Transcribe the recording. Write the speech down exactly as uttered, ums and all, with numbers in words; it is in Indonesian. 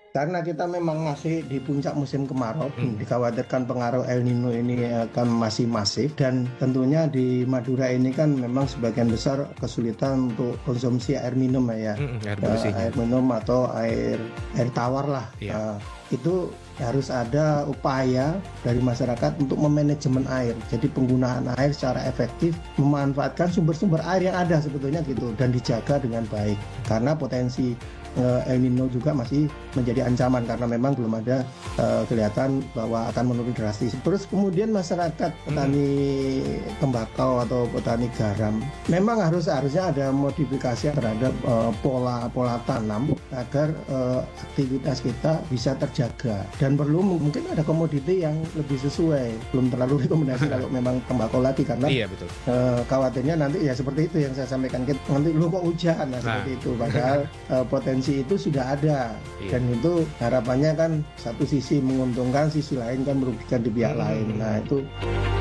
Karena kita memang masih di puncak musim kemarau, Hmm. dikhawatirkan pengaruh El Nino ini akan masih masif, dan tentunya di Madura ini kan memang sebagian besar kesulitan untuk konsumsi air minum ya, Hmm, air ya, bersihnya. air minum atau air air tawar lah. Iya. Uh, itu harus ada upaya dari masyarakat untuk memanajemen air. Jadi penggunaan air secara efektif, memanfaatkan sumber-sumber air yang ada sebetulnya gitu, dan dijaga dengan baik. Karena potensi El Nino juga masih menjadi ancaman karena memang belum ada uh, kelihatan bahwa akan menurun drastis. Terus kemudian masyarakat petani hmm. tembakau atau petani garam memang harus harusnya ada modifikasi terhadap uh, pola pola tanam agar uh, aktivitas kita bisa terjaga, dan perlu mungkin ada komoditi yang lebih sesuai. Belum terlalu rekomendasi kalau memang tembakau lagi karena iya, betul. Uh, khawatirnya nanti ya seperti itu yang saya sampaikan, nanti lu kok hujan nah, nah. seperti itu padahal uh, potensi itu sudah ada, iya. Dan itu harapannya kan satu sisi menguntungkan, sisi lain kan merugikan di pihak hmm. lain. Nah itu